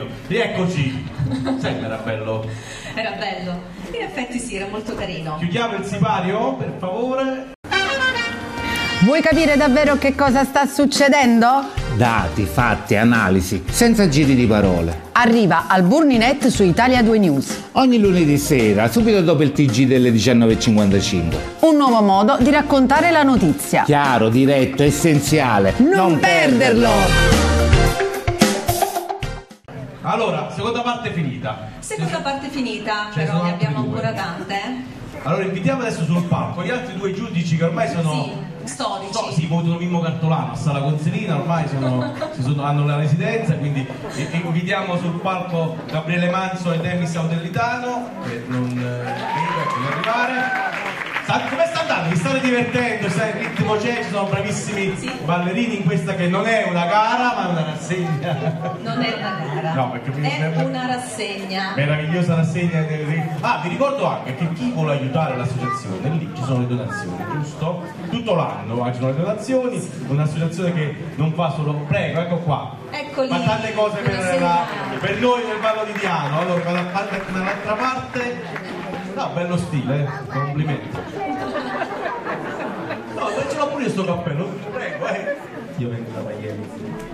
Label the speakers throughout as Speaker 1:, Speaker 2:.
Speaker 1: capito. Rieccoci. Sempre era bello.
Speaker 2: Era bello. In effetti sì, era molto carino.
Speaker 1: Chiudiamo il sipario, per favore.
Speaker 3: Vuoi capire davvero che cosa sta succedendo?
Speaker 4: Dati, fatti, analisi, senza giri di parole.
Speaker 3: Arriva al Burninet su Italia 2 News.
Speaker 4: Ogni lunedì sera, subito dopo il TG delle 19:55.
Speaker 3: Un nuovo modo di raccontare la notizia.
Speaker 4: Chiaro, diretto, essenziale.
Speaker 3: Non perderlo!
Speaker 1: Allora, seconda parte finita.
Speaker 2: Seconda parte finita,
Speaker 1: Ce ne
Speaker 2: però
Speaker 1: sono
Speaker 2: ne
Speaker 1: altri
Speaker 2: abbiamo
Speaker 1: due.
Speaker 2: ancora tante.
Speaker 1: Allora invitiamo adesso sul palco gli altri due giudici che ormai sono
Speaker 2: Storici.
Speaker 1: sì, votano Mimmo Cartolano a Sala Consilina, ormai hanno la residenza, quindi invitiamo sul palco Gabriele Manzo e Demis Audellitano che non devono arrivare. Come sta andando? Vi state divertendo? Il ritmo c'è, ci sono bravissimi ballerini in questa che non è una gara ma è una rassegna.
Speaker 2: Non è una gara,
Speaker 1: No, perché
Speaker 2: è una rassegna.
Speaker 1: Meravigliosa rassegna. Vi ricordo anche che chi vuole aiutare l'associazione, lì ci sono le donazioni, giusto? Tutto l'anno ci sono le donazioni, un'associazione che non fa solo, prego, ecco qua.
Speaker 2: Eccoli,
Speaker 1: fa tante cose per noi nel Vallo di Diano. Allora dall'altra parte. No, bello stile, complimenti. No, ce l'ho pure io sto cappello, prego, Io vengo da Miami.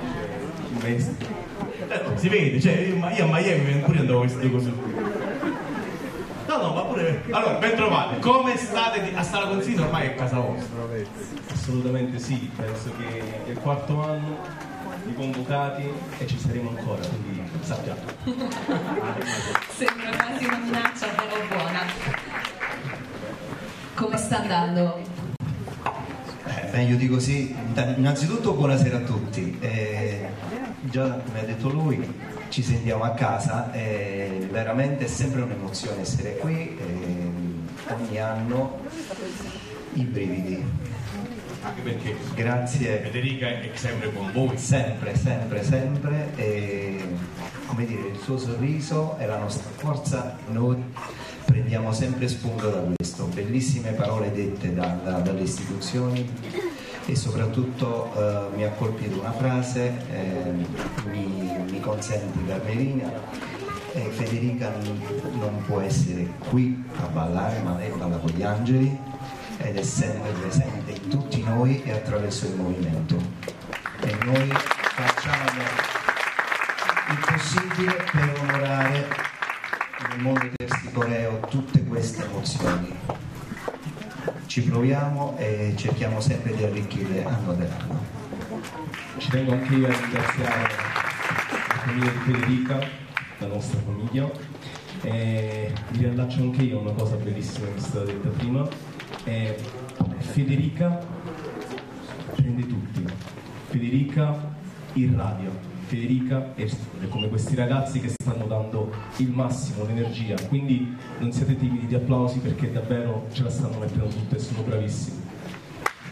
Speaker 1: Si vede, cioè io a Miami vengo pure andavo vestito così. No, ma pure. Allora, ben trovati. Come state a Sala Consilina? Ormai è casa vostra.
Speaker 5: Assolutamente sì, penso che è il quarto anno di convocati e ci saremo ancora, quindi sappiamo.
Speaker 2: Sembra quasi una minaccia, però buona. Come sta andando?
Speaker 6: Meglio di così. Innanzitutto buonasera a tutti. Già come ha detto lui, ci sentiamo a casa, veramente è sempre un'emozione essere qui, ogni anno i brividi.
Speaker 1: Anche perché
Speaker 6: grazie
Speaker 1: Federica è sempre con voi.
Speaker 6: Sempre, e come dire, il suo sorriso è la nostra forza, noi prendiamo sempre spunto da questo, bellissime parole dette dalle istituzioni e soprattutto mi ha colpito una frase, mi consenti Carmelina, Federica non può essere qui a ballare, ma lei balla con gli angeli ed è sempre presente in tutti noi e attraverso il movimento, e noi facciamo il possibile per onorare nel mondo tersicoreo tutte queste emozioni. Ci proviamo e cerchiamo sempre di arricchire anno per anno.
Speaker 5: Ci tengo anche io a ringraziare la famiglia di Federica, la nostra famiglia, e mi riallaccio anche io a una cosa bellissima che è stata detta prima. Federica prende tutti, Federica irradia, Federica è come questi ragazzi che stanno dando il massimo, l'energia, quindi non siate timidi di applausi perché davvero ce la stanno mettendo tutte e sono bravissimi.